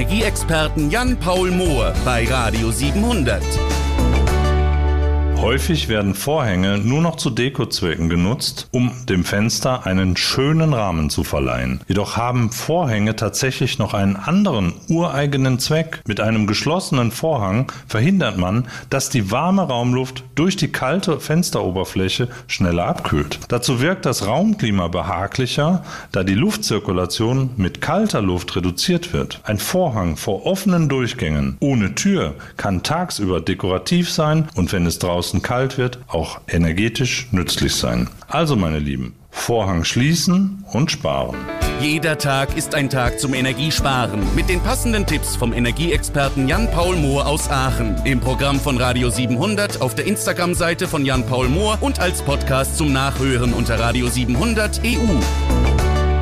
Energieexperten Jan-Paul Mohr bei Radio 700. Häufig werden Vorhänge nur noch zu Dekozwecken genutzt, um dem Fenster einen schönen Rahmen zu verleihen. Jedoch haben Vorhänge tatsächlich noch einen anderen ureigenen Zweck. Mit einem geschlossenen Vorhang verhindert man, dass die warme Raumluft durch die kalte Fensteroberfläche schneller abkühlt. Dazu wirkt das Raumklima behaglicher, da die Luftzirkulation mit kalter Luft reduziert wird. Ein Vorhang vor offenen Durchgängen ohne Tür kann tagsüber dekorativ sein und wenn es draußen kalt wird, auch energetisch nützlich sein. Also meine Lieben, Vorhang schließen und sparen. Jeder Tag ist ein Tag zum Energiesparen. Mit den passenden Tipps vom Energieexperten Jan-Paul Mohr aus Aachen. Im Programm von Radio 700, auf der Instagram-Seite von Jan-Paul Mohr und als Podcast zum Nachhören unter Radio 700 EU.